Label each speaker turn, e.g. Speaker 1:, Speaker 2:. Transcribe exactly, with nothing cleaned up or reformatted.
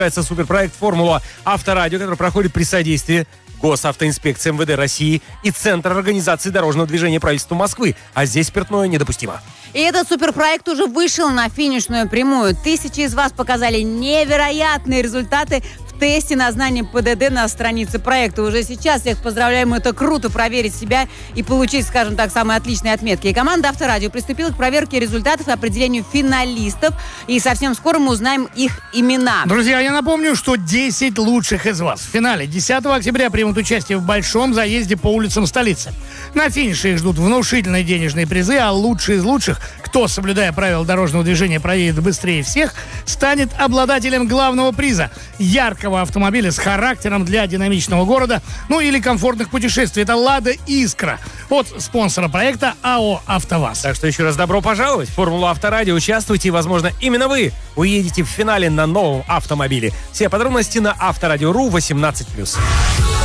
Speaker 1: Суперпроект «Формула Авторадио», который проходит при содействии Госавтоинспекции эм вэ дэ России и Центр организации дорожного движения правительства Москвы. А здесь спиртное недопустимо.
Speaker 2: И этот суперпроект уже вышел на финишную прямую. Тысячи из вас показали невероятные результаты в тесте на знание пэ дэ дэ на странице проекта. Уже сейчас всех поздравляем. Это круто проверить себя и получить, скажем так, самые отличные отметки. И команда Авторадио приступила к проверке результатов и определению финалистов. И совсем скоро мы узнаем их имена.
Speaker 3: Друзья, я напомню, что десять лучших из вас в финале десятого октября примут участие в большом заезде по улицам столицы. На финише их ждут внушительные денежные призы, а лучший из лучших, кто, соблюдая правила дорожного движения, проедет быстрее всех, станет обладателем главного приза – яркого автомобиля с характером для динамичного города, ну или комфортных путешествий. Это «Лада Искра» от спонсора проекта АО «АвтоВАЗ».
Speaker 1: Так что еще раз добро пожаловать в «Формулу Авторадио». Участвуйте, и, возможно, именно вы уедете в финале на новом автомобиле. Все подробности на авторадио точка ру восемнадцать плюс.